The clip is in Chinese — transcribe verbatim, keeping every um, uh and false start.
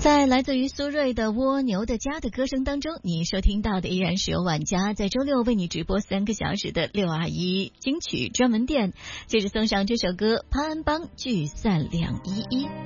在来自于苏芮的《蜗牛的家》的歌声当中，你收听到的依然是由晚家在周六为你直播三个小时的六二一金曲专门店。接着送上这首歌《潘安邦聚散两依依》。